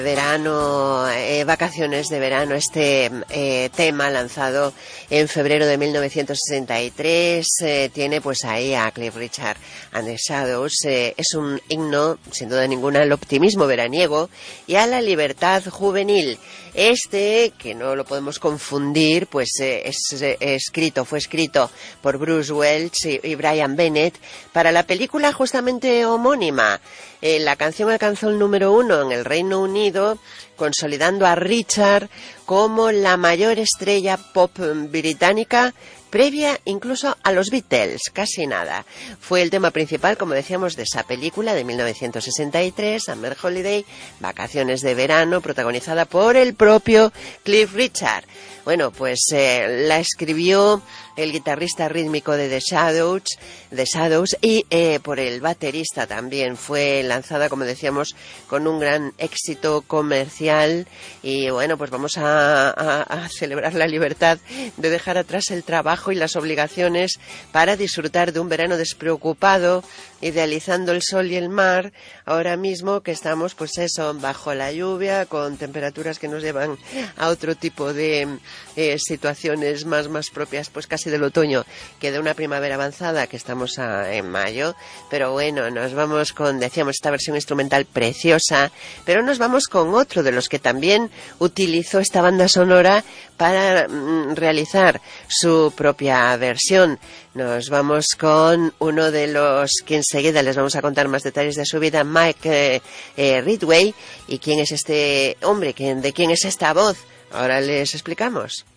Verano, vacaciones de verano, este tema lanzado en febrero de 1963 tiene pues ahí a Cliff Richard and the Shadows. Es un himno, sin duda ninguna, al optimismo veraniego y a la libertad juvenil. Que no lo podemos confundir, pues fue escrito por Bruce Welch y Brian Bennett para la película justamente homónima. La canción alcanzó el número 1 en el Reino Unido, consolidando a Richard como la mayor estrella pop británica, previa incluso a los Beatles, casi nada. Fue el tema principal, como decíamos, de esa película de 1963, Summer Holiday, Vacaciones de Verano, protagonizada por el propio Cliff Richard. Bueno, pues la escribió el guitarrista rítmico de The Shadows y por el baterista también. Fue lanzada, como decíamos, con un gran éxito comercial y bueno, pues vamos a celebrar la libertad de dejar atrás el trabajo y las obligaciones para disfrutar de un verano despreocupado, idealizando el sol y el mar, ahora mismo que estamos pues eso, bajo la lluvia, con temperaturas que nos llevan a otro tipo de situaciones más propias pues casi del otoño que de una primavera avanzada, que estamos en mayo. Pero bueno, nos vamos con, decíamos, esta versión instrumental preciosa, pero nos vamos con otro de los que también utilizó esta banda sonora para realizar su propia versión. Nos vamos con uno de los que enseguida les vamos a contar más detalles de su vida, Mike Ridgway. ¿Y quién es este hombre? ¿De quién es esta voz? Ahora les explicamos.